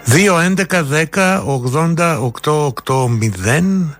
2-11-10-80-880.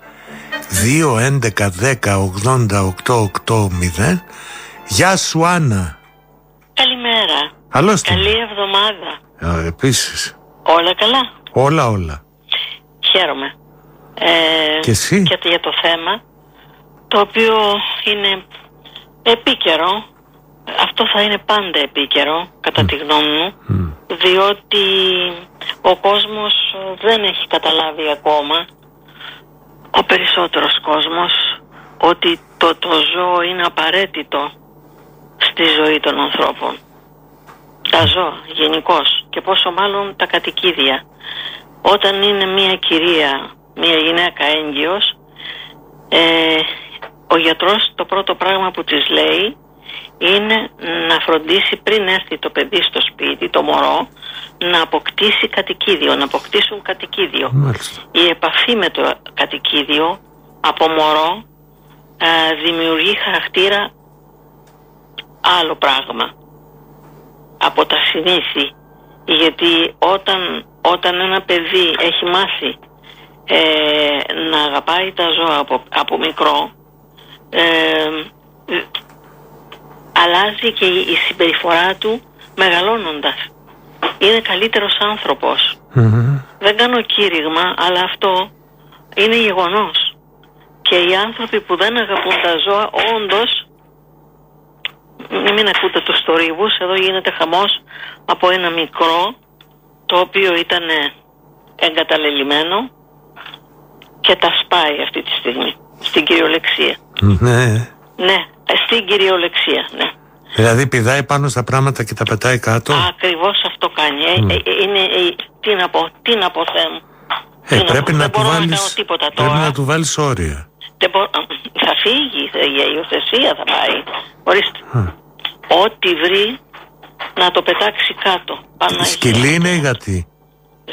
2-11-10-80-880. Γεια σου, Άννα. Καλημέρα. Καλώς την. Καλή εβδομάδα. Επίσης. Όλα καλά. Όλα. Χαίρομαι. Και εσύ? Και για το θέμα, το οποίο είναι επίκαιρο. Αυτό θα είναι πάντα επίκαιρο, κατά τη γνώμη μου, διότι ο κόσμος δεν έχει καταλάβει ακόμα, ο περισσότερος κόσμος, ότι το ζώο είναι απαραίτητο στη ζωή των ανθρώπων. Τα ζώα γενικώς, και πόσο μάλλον τα κατοικίδια. Όταν είναι μια κυρία, μια γυναίκα έγκυος, ο γιατρός το πρώτο πράγμα που της λέει είναι να φροντίσει πριν έρθει το παιδί στο σπίτι, το μωρό, να αποκτήσει κατοικίδιο, να αποκτήσουν κατοικίδιο. Μάλιστα. Η επαφή με το κατοικίδιο από μωρό δημιουργεί χαρακτήρα άλλο πράγμα από τα συνήθη, γιατί όταν ένα παιδί έχει μάθει να αγαπάει τα ζώα από μικρό, αλλάζει και η συμπεριφορά του μεγαλώνοντας. Είναι καλύτερος άνθρωπος. Δεν κάνω κήρυγμα, αλλά αυτό είναι γεγονός. Και οι άνθρωποι που δεν αγαπούν τα ζώα, όντως, μην ακούτε τους θορύβους, εδώ γίνεται χαμός από ένα μικρό, το οποίο ήταν εγκαταλελειμμένο και τα σπάει αυτή τη στιγμή, στην κυριολεξία. Ναι, στην κυριολεξία, ναι. Δηλαδή πηδάει πάνω στα πράγματα και τα πετάει κάτω. Ακριβώς αυτό κάνει. Τι να πω, Θεέ μου. Πρέπει να του βάλεις, να κάνω τίποτα πρέπει τώρα. να του βάλεις όρια. Θα φύγει, για υιοθεσία θα πάει. Ορίστε. Ό,τι βρει να το πετάξει κάτω. Σκυλί είναι ή γατί?